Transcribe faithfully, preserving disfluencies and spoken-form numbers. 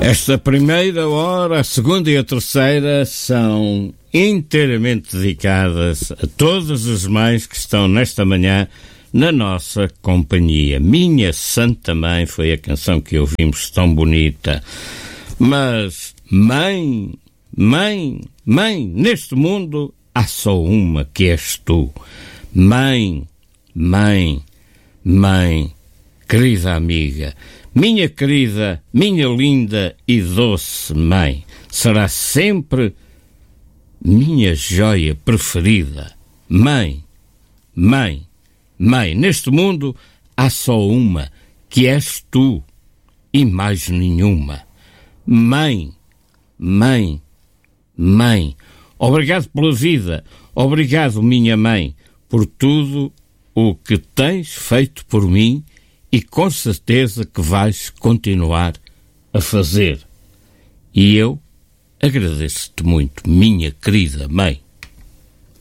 Esta primeira hora, a segunda e a terceira são inteiramente dedicadas a todas as mães que estão nesta manhã na nossa companhia. Minha Santa Mãe foi a canção que ouvimos, tão bonita. Mas, mãe, mãe, mãe, neste mundo há só uma que és tu. Mãe, mãe, mãe, querida amiga, minha querida, minha linda e doce mãe, será sempre minha joia preferida. Mãe, mãe, mãe, neste mundo há só uma, que és tu, e mais nenhuma. Mãe, mãe, mãe, obrigado pela vida, obrigado, minha mãe, por tudo o que tens feito por mim e com certeza que vais continuar a fazer. E eu agradeço-te muito, minha querida mãe.